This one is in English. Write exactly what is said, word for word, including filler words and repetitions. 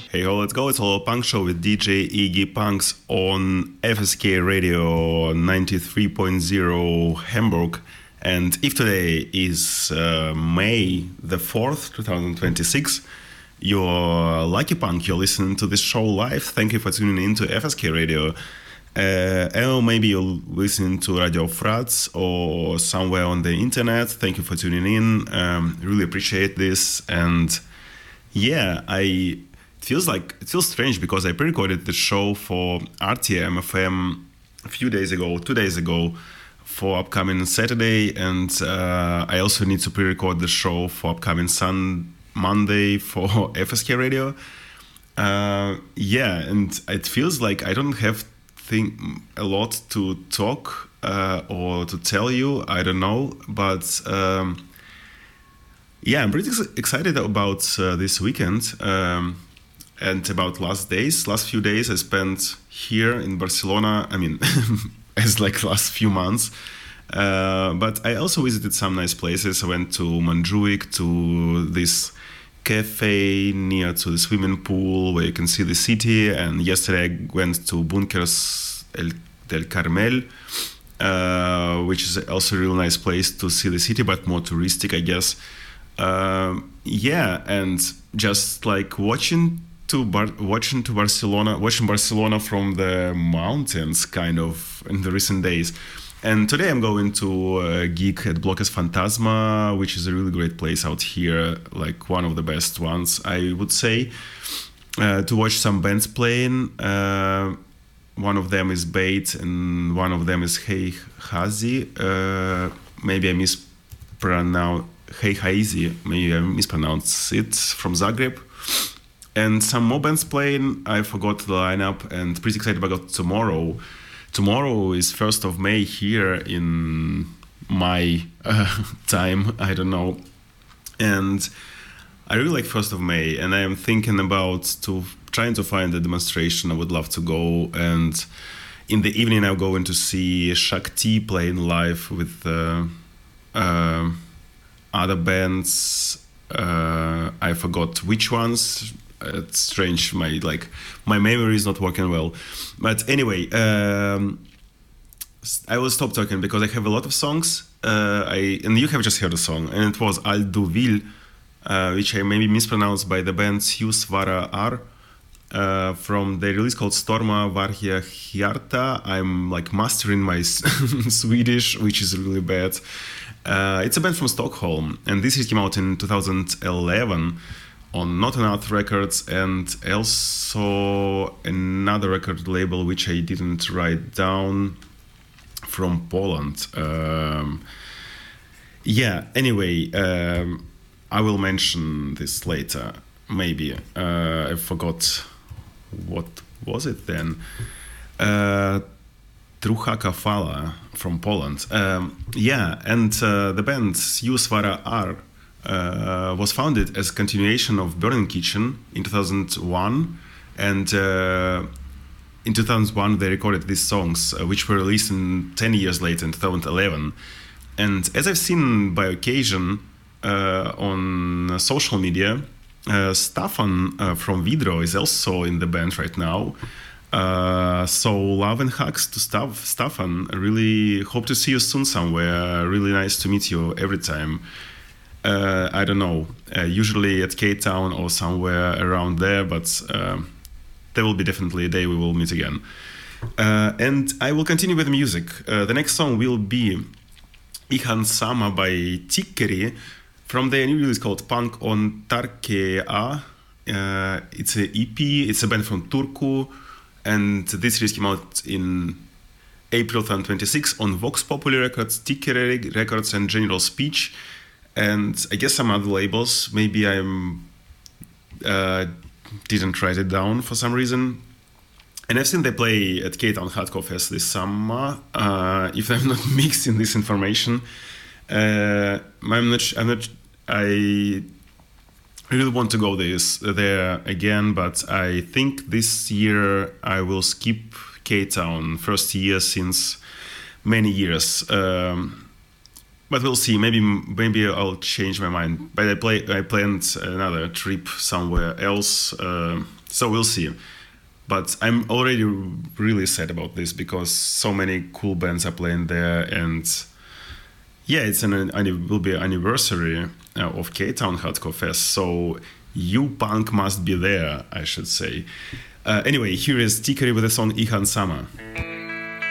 Hey ho, let's go. It's All Punk Show with D J Iggy Punks on F S K Radio ninety-three point zero Hamburg. And if today is uh, May the fourth, twenty twenty-six, you're lucky punk, you're listening to this show live. Thank you for tuning in to F S K Radio. Uh, or maybe you're listening to Radio Frats or somewhere on the internet. Thank you for tuning in. Um, really appreciate this. And yeah, I it feels like it feels strange because I pre-recorded the show for R T M F M a few days ago, two days ago, for upcoming Saturday, and uh, I also need to pre-record the show for upcoming Sun Monday for F S K Radio. Uh, yeah, and it feels like I don't have thing a lot to talk uh, or to tell you. I don't know, but um, yeah, I'm pretty ex- excited about uh, this weekend um, and about last days. Last few days I spent here in Barcelona. I mean, as like last few months. Uh, but I also visited some nice places. I went to Montjuic, to this cafe near to the swimming pool where you can see the city, and yesterday I went to Bunkers El, del Carmel, uh, which is also a real nice place to see the city, but more touristic, I guess. Uh, yeah, and just like watching to Bar- watching to Barcelona, watching Barcelona from the mountains, kind of in the recent days. And today I'm going to a gig at Bloques Fantasma, which is a really great place out here, like one of the best ones, I would say, uh, to watch some bands playing. Uh, one of them is Bait and one of them is Hey Hazy. Uh, maybe I mispronounce Hey Hazy, maybe I mispronounce it, from Zagreb. And some more bands playing. I forgot the lineup and pretty excited about tomorrow. Tomorrow is first of May here in my uh, time, I don't know. And I really like first of May, and I am thinking about to trying to find a demonstration. I would love to go, and in the evening I'm going to see Shakti playing live with uh, uh, other bands. Uh, I forgot which ones. It's strange, my like my memory is not working well, but anyway, um, I will stop talking because I have a lot of songs. Uh, I and you have just heard a song, and it was Al du Vil, uh, which I maybe mispronounced, by the band Sjus Vara Ar, uh, from the release called Storma Varhia Hjarta. I'm like mastering my Swedish, which is really bad. Uh, it's a band from Stockholm, and this came out in two thousand eleven. On Not Enough Records, and also another record label which I didn't write down, from Poland. Um, yeah, anyway, um, I will mention this later, maybe. Uh, I forgot what was it then. Uh, Truchaka Fala from Poland. Um, yeah, and uh, the band Sjus Vara Ar Uh, was founded as a continuation of Burning Kitchen in two thousand one, and uh, in two thousand one they recorded these songs, uh, which were released in ten years later in two thousand eleven. And as I've seen by occasion uh, on social media, uh, Staffan uh, from Vidro is also in the band right now. Uh, so love and hugs to Staff, Staffan. I really hope to see you soon somewhere. Really nice to meet you every time. Uh, I don't know, uh, usually at K-Town or somewhere around there, but uh, there will be definitely a day we will meet again. Uh, and I will continue with music. Uh, the next song will be Ihan Sama by Tikkeri from their new release called Punk on Tarkea. Uh, it's an E P, it's a band from Turku, and this release came out in April twenty twenty-six on Vox Populi Records, Tikkeri Records, and General Speech. And I guess some other labels. Maybe I uh, didn't write it down for some reason. And I've seen they play at K-Town Hardcore Fest this summer. Uh, if I'm not mixing this information, uh, I'm not. I'm not. I really want to go this there again, but I think this year I will skip K-Town. First year since many years. Um, but we'll see. Maybe maybe I'll change my mind. But I play I planned another trip somewhere else, uh, so we'll see. But I'm already really sad about this because so many cool bands are playing there, and yeah, it's an it will be an anniversary uh, of K-Town Hardcore Fest. So you punk must be there, I should say. Uh, anyway, here is Tikari with the song Ihan Sama.